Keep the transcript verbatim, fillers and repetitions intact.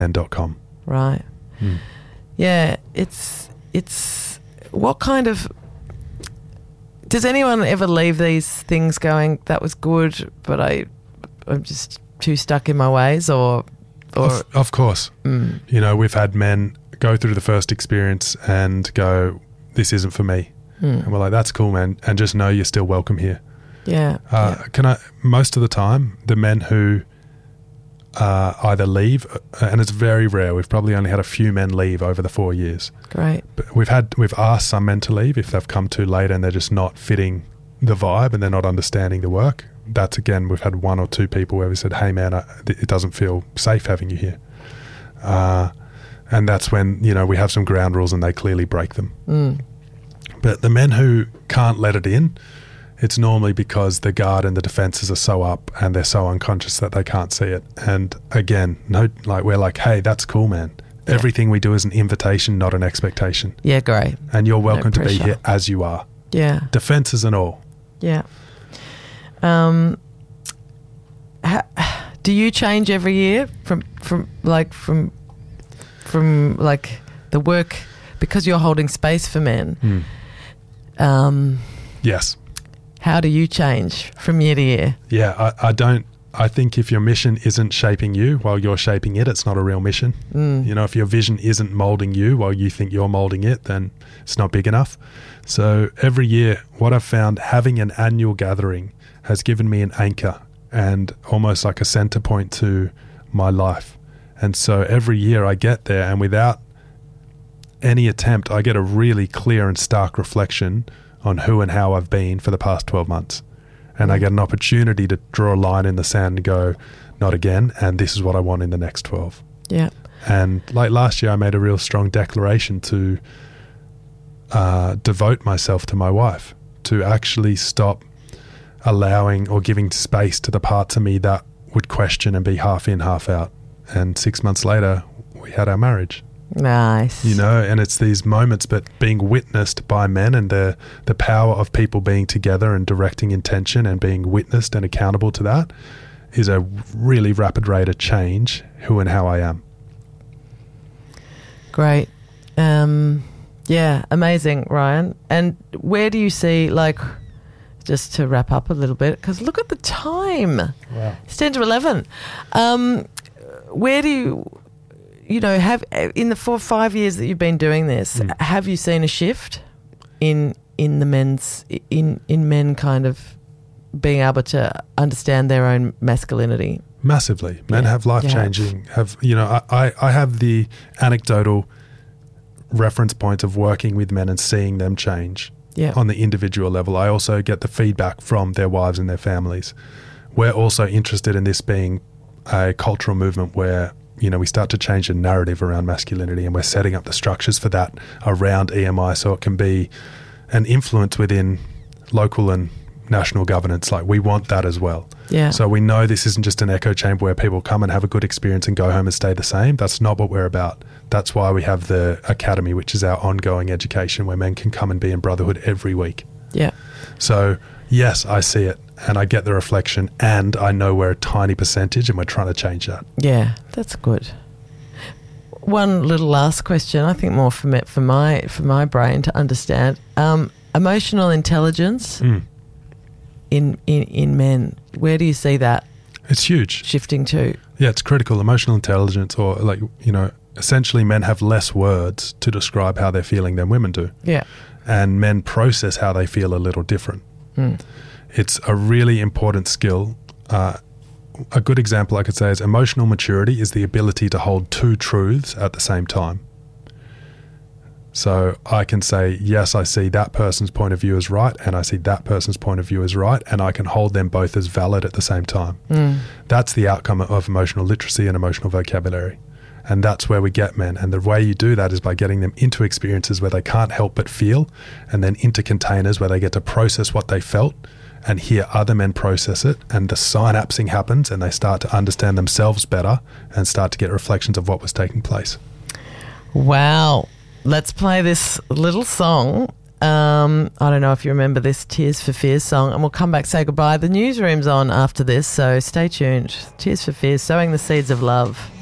men dot com. Right. Mm. Yeah, it's it's what kind of does anyone ever leave these things going, that was good, but I I'm just too stuck in my ways, or or Of, of course. Mm. You know, we've had men go through the first experience and go, this isn't for me. Mm. And we're like, that's cool, man. And just know you're still welcome here. Yeah. Uh, yeah. Can I, most of the time, the men who uh, either leave, uh, and it's very rare, we've probably only had a few men leave over the four years. Great. But we've had, we've asked some men to leave if they've come too late and they're just not fitting the vibe and they're not understanding the work. That's, again, we've had one or two people where we said, hey man, I, it doesn't feel safe having you here. Uh, and that's when, you know, we have some ground rules and they clearly break them. Mm. But the men who can't let it in, it's normally because the guard and the defenses are so up and they're so unconscious that they can't see it. And again, no, like we're like, hey, that's cool, man. Yeah. Everything we do is an invitation, not an expectation. Yeah, great. And you're welcome No to be here as you are. Yeah. Defenses and all. Yeah. Um. Ha, do you change every year from from like from from like the work, because you're holding space for men? Mm. Um. Yes. How do you change from year to year? Yeah, I, I don't. I think if your mission isn't shaping you while you're shaping it, it's not a real mission. Mm. You know, if your vision isn't molding you while you think you're molding it, then it's not big enough. So every year, what I've found, having an annual gathering has given me an anchor and almost like a center point to my life. And so every year I get there, and without any attempt, I get a really clear and stark reflection on who and how I've been for the past twelve months. And mm. I get an opportunity to draw a line in the sand and go, not again, and this is what I want in the next twelve. Yeah. And like last year, I made a real strong declaration to uh, devote myself to my wife, to actually stop allowing or giving space to the parts of me that would question and be half in, half out. And six months later, we had our marriage. Nice. You know, and it's these moments, but being witnessed by men and the the power of people being together and directing intention and being witnessed and accountable to that is a really rapid rate of change who and how I am. Great. Um, yeah, amazing, Ryan. And where do you see, like, just to wrap up a little bit, because look at the time. Wow. It's ten to eleven. Um, where do you... You know, have in the four five years that you've been doing this, mm. have you seen a shift in in the men's in in men kind of being able to understand their own masculinity? Massively. Men yeah. have life changing. Have you know? I, I I have the anecdotal reference point of working with men and seeing them change yeah. on the individual level. I also get the feedback from their wives and their families. We're also interested in this being a cultural movement where, you know, we start to change the narrative around masculinity, and we're setting up the structures for that around E M I so it can be an influence within local and national governance. Like, we want that as well. Yeah. So we know this isn't just an echo chamber where people come and have a good experience and go home and stay the same. That's not what we're about. That's why we have the academy, which is our ongoing education where men can come and be in brotherhood every week. Yeah. So yes, I see it. And I get the reflection, and I know we're a tiny percentage and we're trying to change that. Yeah, that's good. One little last question, I think more for me, for my for my brain to understand. Um, emotional intelligence mm. in, in, in men, where do you see that? It's huge. Shifting to? Yeah, it's critical. Emotional intelligence, or like, you know, essentially men have less words to describe how they're feeling than women do. Yeah. And men process how they feel a little different. Mm. It's a really important skill. Uh, a good example I could say is emotional maturity is the ability to hold two truths at the same time. So I can say, yes, I see that person's point of view as right, and I see that person's point of view as right, and I can hold them both as valid at the same time. Mm. That's the outcome of emotional literacy and emotional vocabulary. And that's where we get men. And the way you do that is by getting them into experiences where they can't help but feel, and then into containers where they get to process what they felt and hear other men process it, and the synapsing happens and they start to understand themselves better and start to get reflections of what was taking place. Wow. Let's play this little song. Um, I don't know if you remember this Tears for Fears song, and we'll come back, say goodbye. The newsroom's on after this, so stay tuned. Tears for Fears, sowing the seeds of love.